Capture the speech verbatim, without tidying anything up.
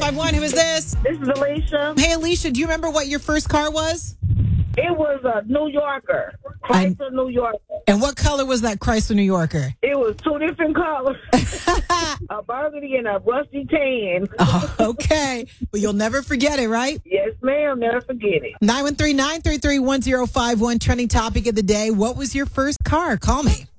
five one. Who is this? This is Alicia. Hey, Alicia, do you remember what your first car was? It was a New Yorker. Chrysler And- New Yorker. And what color was that Chrysler New Yorker? It was two different colors. A burgundy and a rusty tan. Oh, okay. Well, you'll never forget it, right? Yes, ma'am. Never forget it. nine one three, nine three three, one zero five one, trending topic of the day. What was your first car? Call me.